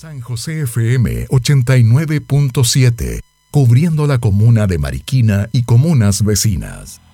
San José FM 89.7, cubriendo la comuna de Mariquina y comunas vecinas.